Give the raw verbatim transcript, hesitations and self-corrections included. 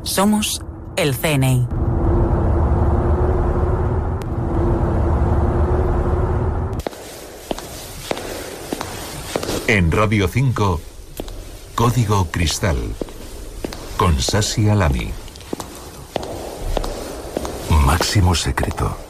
Somos el C N I. En Radio cinco, Código Cristal, con Sasi Alami. Máximo secreto.